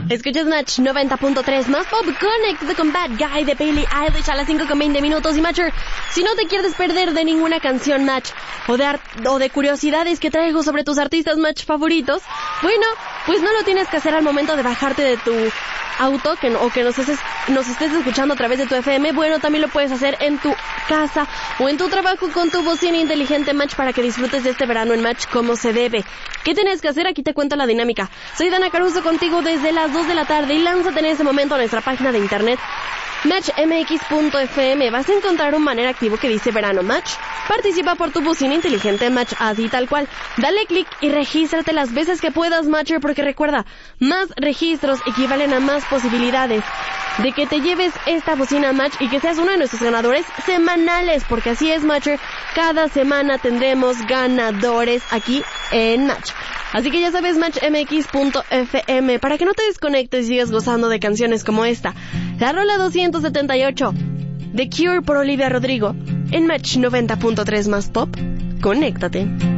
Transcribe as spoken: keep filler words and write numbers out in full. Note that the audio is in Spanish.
Escuchas Match noventa punto tres más pop. Connect con Bad Guy de Billie Eilish a las cinco con veinte minutos. Y Matcher, si no te quieres perder de ninguna canción Match o de, art- o de curiosidades que traigo sobre tus artistas Match favoritos, bueno, pues no lo tienes que hacer al momento de bajarte de tu auto que no, o que nos estés, nos estés escuchando a través de tu F M. Bueno, también lo puedes hacer en tu casa o en tu trabajo con tu bocina inteligente Match para que disfrutes de este verano en Match como se debe. ¿Qué tienes que hacer? Aquí te cuento la dinámica. Soy Dana Caruso contigo desde las dos de la tarde y lánzate en este momento a nuestra página de internet match m x punto f m. Vas a encontrar un banner activo que dice Verano Match. Participa por tu bocina inteligente Match, así tal cual. Dale clic y regístrate las veces que puedas, Matcher, porque recuerda, más registros equivalen a más posibilidades de que te lleves esta bocina Match y que seas uno de nuestros ganadores semanales, porque así es, Matcher, cada semana tendremos ganadores aquí en Match. Así que ya sabes, match m x punto f m, para que no te desconectes y sigas gozando de canciones como esta. La rola doscientos setenta y ocho, The Cure por Olivia Rodrigo, en Match noventa punto tres más pop. Conéctate.